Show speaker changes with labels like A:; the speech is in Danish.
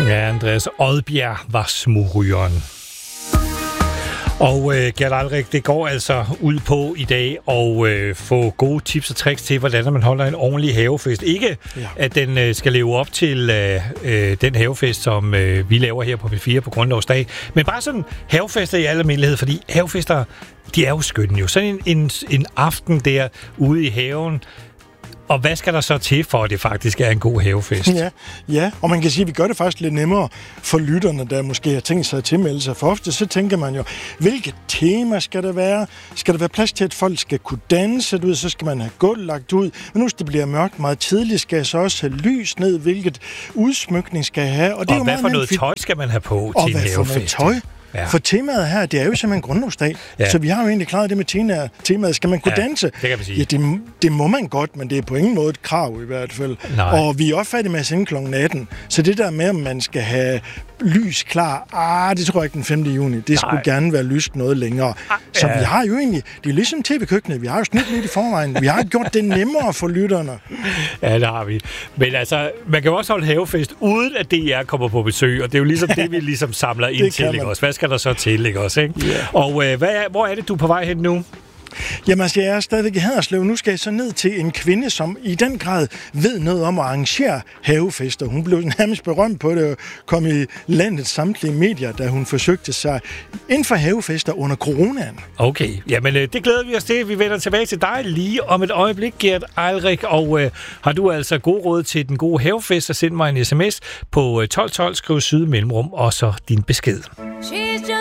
A: Ja, Andreas Odbjerg var smugrygeren. Og Gert Alrik, det går altså ud på i dag at få gode tips og tricks til, hvordan man holder en ordentlig havefest. Ikke, at den skal leve op til den havefest, som vi laver her på P4 på Grundlovsdag, men bare sådan havefester i al almindelighed, fordi havefester, de er jo skønne jo. Sådan en aften der ude i haven. Og hvad skal der så til, for at det faktisk er en god havefest?
B: Ja, og man kan sige, at vi gør det faktisk lidt nemmere for lytterne, der måske har tænkt sig at tilmelde sig. For ofte så tænker man jo, hvilket tema skal der være? Skal der være plads til, at folk skal kunne danse? Så skal man have gulv lagt ud. Men nu, hvis det bliver mørkt meget tidligt, skal jeg så også have lys ned, hvilket udsmykning skal jeg have.
A: Og det er jo hvad for noget tøj skal man have på til en havefest?
B: Og hvad for noget tøj? Ja. For temaet her, det er jo simpelthen Grundlovsdag. Ja. Så vi har jo egentlig klaret det med temaet. Skal man kunne danse?
A: Det kan vi sige.
B: Ja, det må man godt, men det er på ingen måde et krav i hvert fald.
A: Nej.
B: Og vi er også færdige med at sende kl. 18. Så det der med, at man skal have lys klar, det tror jeg ikke den 5. juni. Det skulle gerne være lyst noget længere. Så vi har jo egentlig, det er ligesom tv-køkkenet, vi har jo snydt lidt i forvejen. Vi har gjort det nemmere for lytterne.
A: Ja, det har vi. Men altså, man kan jo også holde havefest, uden at DR kommer på besøg, og det er jo ligesom det, vi ligesom samler ind til, ikke også? Hvad skal der så til, ikke også, ikke? Yeah. Og hvor er det, du er på vej hen nu?
B: Jamen altså, jeg er stadigvæk i Haderslev. Nu skal jeg så ned til en kvinde, som i den grad ved noget om at arrangere havefester. Hun blev nærmest berømt på det og kom i landets samtlige medier, da hun forsøgte sig inden for havefester under coronaen.
A: Okay, jamen det glæder vi os til. Vi vender tilbage til dig lige om et øjeblik, Gert Alrik. Og har du altså god råd til den gode havefest, så send mig en sms på 1212, skriv syd mellemrum, og så din besked.